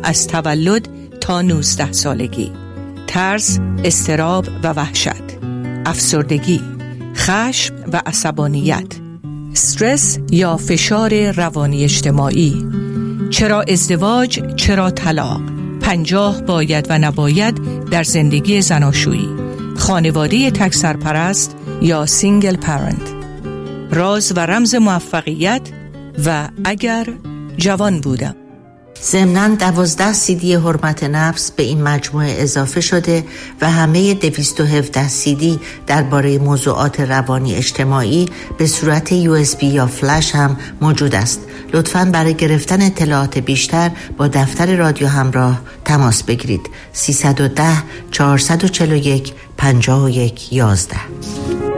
از تولد تا 19 سالگی، ترس، اضطراب و وحشت، افسردگی، خشم و عصبانیت، استرس یا فشار روانی اجتماعی، چرا ازدواج، چرا طلاق، 50 باید و نباید در زندگی زناشویی، خانواده تک سرپرست یا سینگل پرنت، راز و رمز موفقیت و اگر جوان بودم. ضمناً 12 CD حرمت نفس به این مجموعه اضافه شده و همه 217 CD درباره موضوعات روانی اجتماعی به صورت USB یا فلش هم موجود است. لطفاً برای گرفتن اطلاعات بیشتر با دفتر رادیو همراه تماس بگیرید. 310 441 51 11.